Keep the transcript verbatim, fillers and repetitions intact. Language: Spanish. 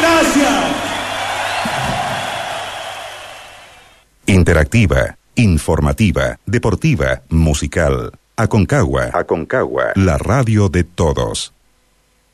Gracias. Interactiva, informativa, deportiva, musical. Aconcagua. Aconcagua. La radio de todos.